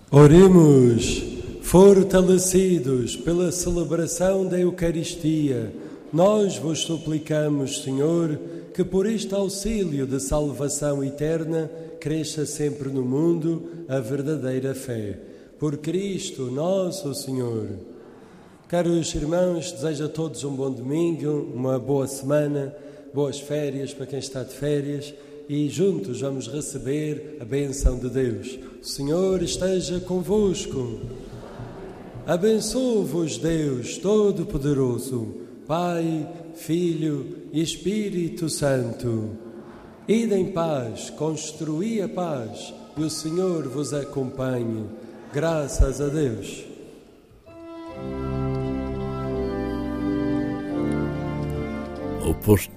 Oremos, fortalecidos pela celebração da Eucaristia, nós vos suplicamos, Senhor, que por este auxílio de salvação eterna cresça sempre no mundo a verdadeira fé. Por Cristo nosso Senhor. Caros irmãos, desejo a todos um bom domingo, uma boa semana, boas férias para quem está de férias e juntos vamos receber a bênção de Deus. O Senhor esteja convosco. Abençoe-vos Deus Todo-Poderoso, Pai, Filho e Espírito Santo. Ide em paz, construí a paz e o Senhor vos acompanhe. Graças a Deus. O posto